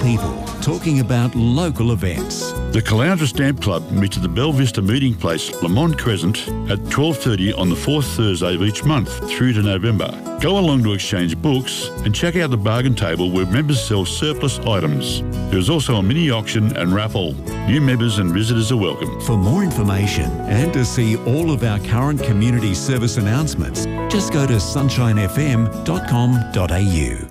people talking about local events. The Caloundra Stamp Club meets at the Belle Vista Meeting Place, Lamont Crescent at 12:30 on the fourth Thursday of each month through to November. Go along to exchange books and check out the bargain table where members sell surplus items. There is also a mini auction and raffle. New members and visitors are welcome. For more information and to see all of our current community service announcements, just go to sunshinefm.com.au.